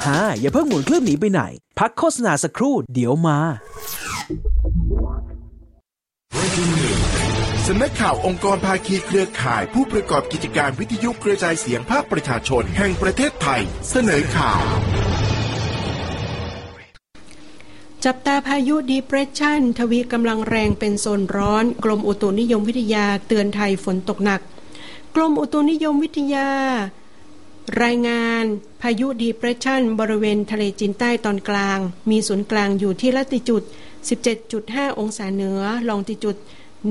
อย่าเพิ่งหมุนเครื่องหนีไปไหนพักโฆษณาสักครู่เดี๋ยวมาสำนักข่าวองค์กรภาคีเครือข่ายผู้ประกอบกิจการวิทยุกระจายเสียงภาคประชาชนแห่งประเทศไทยเสนอข่าวจับตาพายุ Depression ทวีกำลังแรงเป็นโซนร้อนกรมอุตุนิยมวิทยาเตือนไทยฝนตกหนักกรมอุตุนิยมวิทยารายงานพายุ Depression บริเวณทะเลจีนใต้ตอนกลางมีศูนย์กลางอยู่ที่ลัติจูด 17.5 องศาเหนือลองติจูด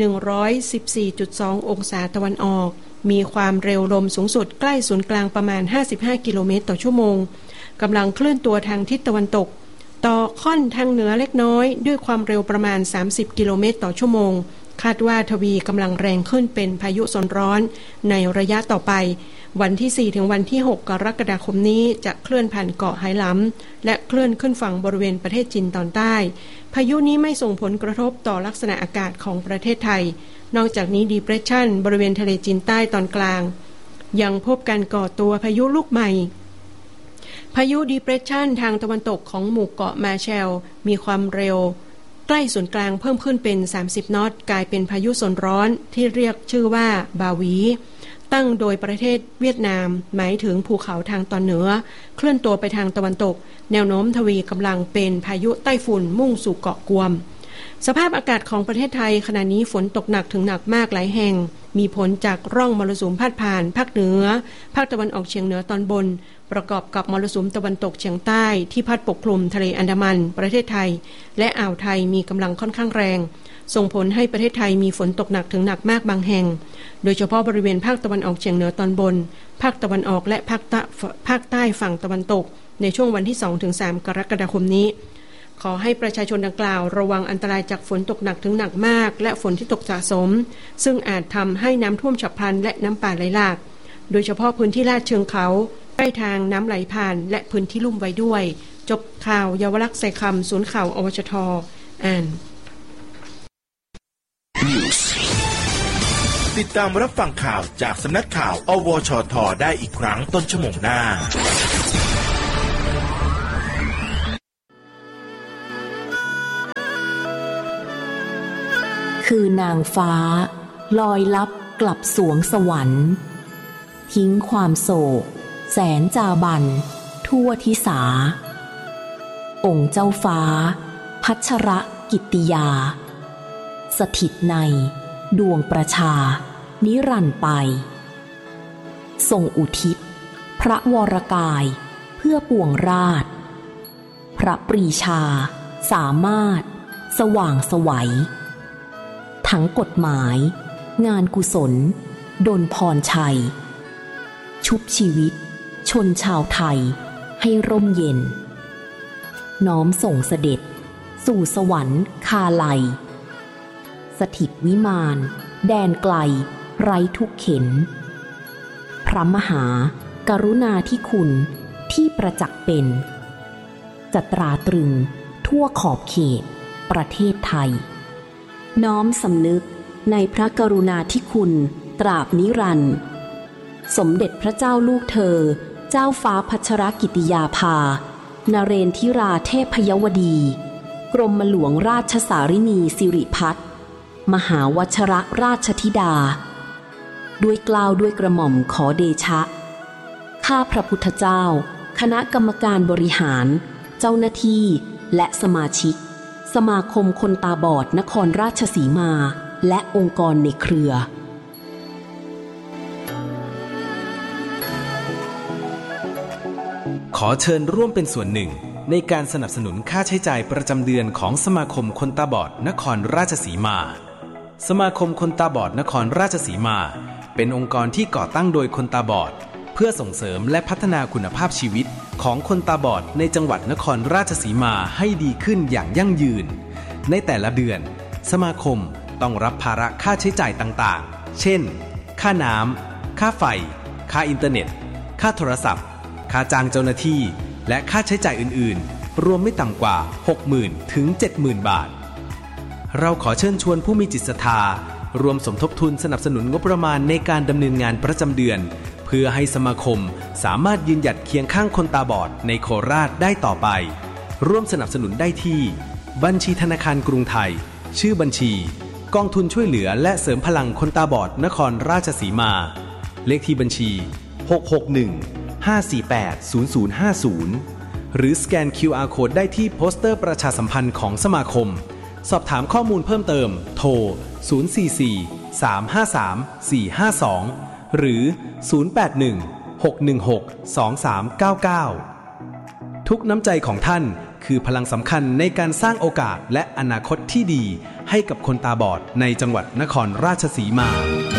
114.2 องศาตะวันออกมีความเร็วลมสูงสุดใกล้ศูนย์กลางประมาณ55กิโลเมตรต่อชั่วโมงกำลังเคลื่อนตัวทางทิศตะวันตกต่อค่อนทางเหนือเล็กน้อยด้วยความเร็วประมาณ30กิโลเมตรต่อชั่วโมงคาดว่าทวีกำลังแรงขึ้นเป็นพายุโซนร้อนในระยะต่อไปวันที่4ถึงวันที่6กรกฎาคมนี้จะเคลื่อนผ่านเกาะไหหลำและเคลื่อนขึ้นฝั่งบริเวณประเทศจีนตอนใต้พายุนี้ไม่ส่งผลกระทบต่อลักษณะอากาศของประเทศไทยนอกจากนี้ Depression บริเวณทะเลจีนใต้ตอนกลางยังพบการก่อตัวพายุลูกใหม่พายุ Depression ทางตะวันตกของหมู่เกาะมาแชลมีความเร็วใกล้ศูนย์กลางเพิ่มขึ้นเป็น30นอตกลายเป็นพายุโซนร้อนที่เรียกชื่อว่าบาวีตั้งโดยประเทศเวียดนามหมายถึงภูเขาทางตอนเหนือเคลื่อนตัวไปทางตะวันตกแนวโน้มทวีกำลังเป็นพายุไต้ฝุ่นมุ่งสู่เกาะกวมสภาพอากาศของประเทศไทยขณะนี้ฝนตกหนักถึงหนักมากหลายแห่งมีผลจากร่องมรสุมพาดผ่านภาคเหนือภาคตะวันออกเฉียงเหนือตอนบนประกอบกับมรสุมตะวันตกเฉียงใต้ที่พัดปกคลุมทะเลอันดามันประเทศไทยและอ่าวไทยมีกำลังค่อนข้างแรงส่งผลให้ประเทศไทยมีฝนตกหนักถึงหนักมากบางแห่งโดยเฉพาะบริเวณภาคตะวันออกเฉียงเหนือตอนบนภาคตะวันออกและภาคใต้ฝั่งตะวันตกในช่วงวันที่ 2-3 กรกฎาคมนี้ขอให้ประชาชนดังกล่าวระวังอันตรายจากฝนตกหนักถึงหนักมากและฝนที่ตกสะสมซึ่งอาจทำให้น้ำท่วมฉับพลันและน้ำป่าไหลหลากโดยเฉพาะพื้นที่ลาดเชิงเขาใกล้ทางน้ำไหลผ่านและพื้นที่ลุ่มไว้ด้วยจบข่าวเยาวลักษณ์ใส่คำศูนย์ข่าวอวชท.อ่านติดตามรับฟังข่าวจากสำนักข่าวอวชท.ได้อีกครั้งต้นชั่วโมงหน้าคือนางฟ้าลอยลับกลับสวงสวรรค์ทิ้งความโศกแสนจาบันทั่วทิสาองค์เจ้าฟ้าพัชรกิตติยาสถิตในดวงประชานิรันดร์ไปทรงอุทิศพระวรกายเพื่อปวงราชพระปรีชาสามารถสว่างไสวทั้งกฎหมายงานกุศลดลพรชัยชุบชีวิตชนชาวไทยให้ร่มเย็นน้อมส่งเสด็จสู่สวรรค์คาไลสถิตวิมานแดนไกลไร้ทุกเข็ญพระมหากรุณาธิคุณที่ประจักษ์เป็นจะตราตรึงทั่วขอบเขตประเทศไทยน้อมสำนึกในพระกรุณาธิคุณตราบนิรันดร์สมเด็จพระเจ้าลูกเธอเจ้าฟ้าพัชรกิติยาภานเรนทิราเทพยวดีกรมหลวงราชสารินีสิริพัฒน์มหาวชรราชธิดาด้วยเกล้าด้วยกระหม่อมขอเดชะข้าพระพุทธเจ้าคณะกรรมการบริหารเจ้าหน้าที่และสมาชิกสมาคมคนตาบอดนครราชสีมาและองค์กรในเครือขอเชิญร่วมเป็นส่วนหนึ่งในการสนับสนุนค่าใช้จ่ายประจำเดือนของสมาคมคนตาบอดนครราชสีมาสมาคมคนตาบอดนครราชสีมาเป็นองค์กรที่ก่อตั้งโดยคนตาบอดเพื่อส่งเสริมและพัฒนาคุณภาพชีวิตของคนตาบอดในจังหวัดนครราชสีมาให้ดีขึ้นอย่างยั่งยืนในแต่ละเดือนสมาคมต้องรับภาระค่าใช้จ่ายต่างๆเช่นค่าน้ำค่าไฟค่าอินเทอร์เน็ตค่าโทรศัพท์ค่าจ้างเจ้าหน้าที่และค่าใช้จ่ายอื่นๆรวมไม่ต่ำกว่า 60,000 ถึง 70,000 บาทเราขอเชิญชวนผู้มีจิตศรัทธารวมสมทบทุนสนับสนุนงบประมาณในการดำเนินงานประจำเดือนเพื่พื่อให้สมาคมสามารถยืนหยัดเคียงข้างคนตาบอดในโคราชได้ต่อไปร่วมสนับสนุนได้ที่บัญชีธนาคารกรุงไทยชื่อบัญชีกองทุนช่วยเหลือและเสริมพลังคนตาบอดนครราชสีมาเลขที่บัญชี661-548-0050หรือสแกน QR Code ได้ที่โปสเตอร์ประชาสัมพันธ์ของสมาคมสอบถามข้อมูลเพิ่มเติมโทร044-353-452หรือ081-616-2399ทุกน้ำใจของท่านคือพลังสำคัญในการสร้างโอกาสและอนาคตที่ดีให้กับคนตาบอดในจังหวัดนครราชสีมา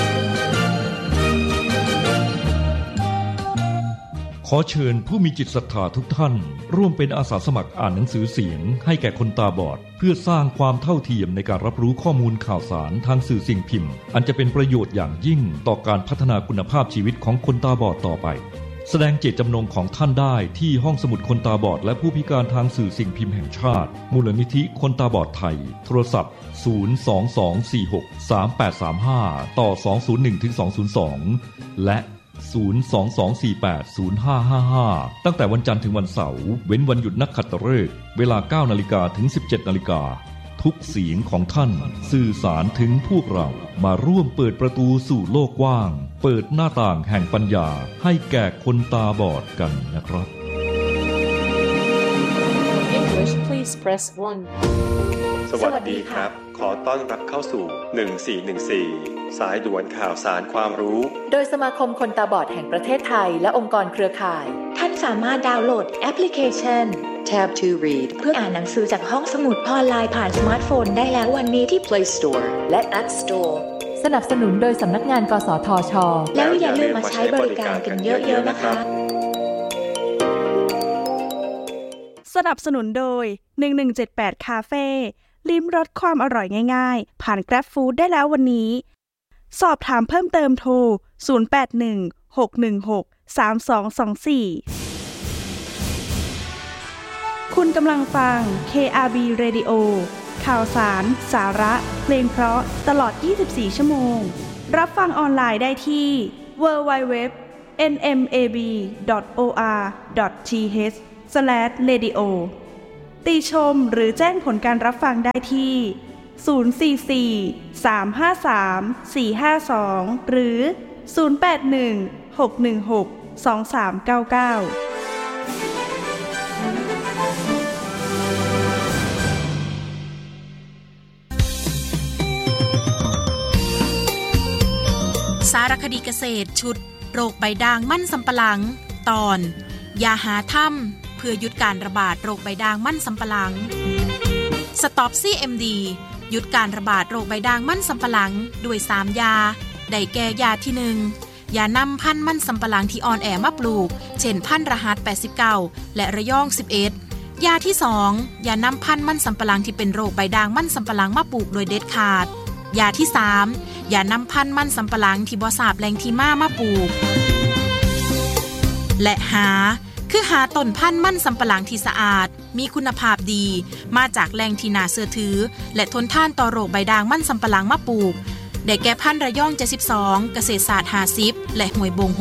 ขอเชิญผู้มีจิตศรัทธาทุกท่านร่วมเป็นอาสาสมัครอ่านหนังสือเสียงให้แก่คนตาบอดเพื่อสร้างความเท่าเทียมในการรับรู้ข้อมูลข่าวสารทางสื่อสิ่งพิมพ์อันจะเป็นประโยชน์อย่างยิ่งต่อการพัฒนาคุณภาพชีวิตของคนตาบอดต่อไปแสดงเจตจำนงของท่านได้ที่ห้องสมุดคนตาบอดและผู้พิการทางสื่อสิ่งพิมพ์แห่งชาติมูลนิธิคนตาบอดไทยโทรศัพท์022463835ต่อ201-202และ022480555ตั้งแต่วันจันทร์ถึงวันเสาร์เว้นวันหยุดนักขัตฤกษ์เวลา 9:00 นถึง 17:00 นทุกเสียงของท่านสื่อสารถึงพวกเรามาร่วมเปิดประตูสู่โลกกว้างเปิดหน้าต่างแห่งปัญญาให้แก่คนตาบอดกันนะครับ English please press 1 สวัสดีครับขอต้อนรับเข้าสู่1414สายด่วนข่าวสารความรู้โดยสมาคมคนตาบอดแห่งประเทศไทยและองค์กรเครือข่ายท่านสามารถดาวน์โหลดแอปพลิเคชัน Tab to Read เพื่ออ่านหนังสือจากห้องสมุดออนไลน์ผ่านสมาร์ทโฟนได้แล้ววันนี้ที่ Play Store และ App Store สนับสนุนโดยสำนักงานกสทช.แล้วอย่าลืมมาใช้บริการกันเยอะๆนะคะสนับสนุนโดย1178คาเฟ่ลิ้มรสความอร่อยง่ายๆผ่าน Grab Food ได้แล้ววันนี้สอบถามเพิ่มเติมโทร0816163224คุณกำลังฟัง KRB Radio ข่าวสาร สาระเพลงเพราะตลอด24ชั่วโมงรับฟังออนไลน์ได้ที่ www.nmab.or.th/radio ติชมหรือแจ้งผลการรับฟังได้ที่044-353-452หรือ081-616-2399 สารคดีเกษตรชุดโรคใบด่างมั่นสำปะหลังตอนยาหาถ้ำเพื่อหยุดการระบาดโรคใบด่างมั่นสำปะหลังสต็อป CMD หยุดการระบาดโรคใบด่างมั่นสำปะหลังด้วย3ยาได้แก่ยาที่1ยานำพันธุ์มั่นสำปะหลังที่อ่อนแอมาปลูกเช่นพันธุ์รหัส89และระยอง11ยาที่2ยานำพันธุ์มั่นสำปะหลังที่เป็นโรคใบด่างมั่นสำปะหลังมาปลูกโดยเด็ดขาดยาที่3ยานำพันธุ์มั่นสำปะหลังที่บ่ทราบแหล่งที่มาปลูกและหาต้นพันธุ์มั่นสำปะหลังที่สะอาดมีคุณภาพดีมาจากแหล่งที่น่าเชื่อถือและทนทานต่อโรคใบด่างมั่นสำปะหลังมาปลูกได้แก่พันธุ์ระยอง72เกษตรศาสตร์50และห้วยบง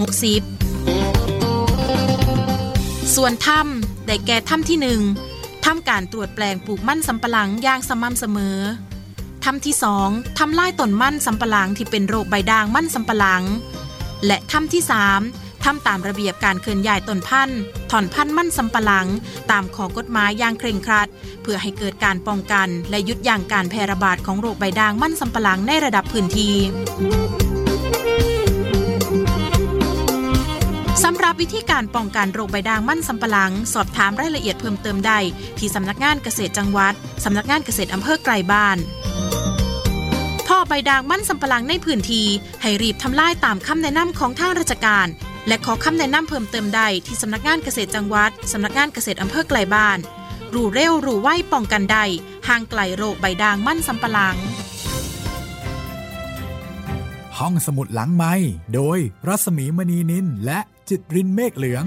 60ส่วนถ้ำได้แก่ถ้ำที่1ทำการตรวจแปลงปลูกมั่นสำปะหลังอย่างสม่ำเสมอถ้ำที่2ทำลายต้นมั่นสำปะหลังที่เป็นโรคใบด่างมั่นสำปะหลังและถ้ำที่3ทำตามระเบียบการเคลื่อนย้ายต้นพันธุ์ถอนพันธุ์มั่นสำปะหลังตามข้อกฎหมายอย่างเคร่งครัดเพื่อให้เกิดการป้องกันและหยุดยั้งการแพร่ระบาดของโรคใบด่างมั่นสำปะหลังในระดับพื้นที่สำหรับวิธีการป้องกันโรคใบด่างมั่นสำปะหลังสอบถามรายละเอียดเพิ่มเติมได้ที่สำนักงานเกษตรจังหวัดสำนักงานเกษตรอำเภอไกลบ้านพ่อใบด่างมั่นสำปะหลังในพื้นที่ให้รีบทำลายตามคำแนะนำของทางราชการและขอคำแนะนำเพิ่มเติมได้ที่สำนักงานเกษตรจังหวัดสำนักงานเกษตรอำเภอไกลบ้านรู้เร็วรู้ไวป้องกันได้ห่างไกลโรคใบด่างมั่นสำปะหลังห้องสมุดหลังไมค์โดยรัศมีมณีนินและจิตรินเมฆเหลือง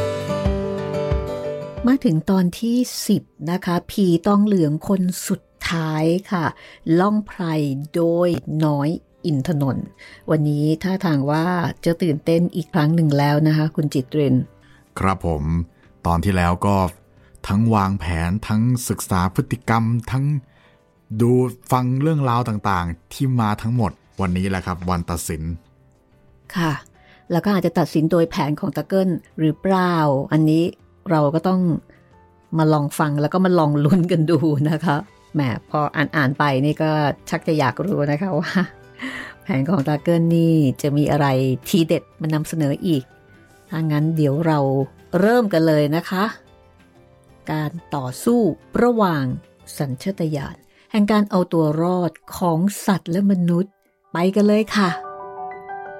มาถึงตอนที่10นะคะผีตองเหลืองคนสุดท้ายค่ะล่องไพรโดยน้อยอินทนนท์วันนี้ท่าทางว่าจะตื่นเต้นอีกครั้งหนึ่งแล้วนะคะคุณจิตรินครับผมตอนที่แล้วก็ทั้งวางแผนทั้งศึกษาพฤติกรรมทั้งดูฟังเรื่องราวต่างๆที่มาทั้งหมดวันนี้แหละครับวันตัดสินค่ะแล้วก็อาจจะตัดสินโดยแผนของตะเกิ้ลหรือเปล่าอันนี้เราก็ต้องมาลองฟังแล้วก็มาลองลุ้นกันดูนะคะแหมพออ่านไปนี่ก็ชักจะอยากรู้นะคะว่าแผนของตะเกิ้ลนี่จะมีอะไรทีเด็ดมานำเสนออีกถ้างั้นเดี๋ยวเราเริ่มกันเลยนะคะการต่อสู้ระหว่างสัญชาตญาณแห่งการเอาตัวรอดของสัตว์และมนุษย์ไปกันเลยค่ะ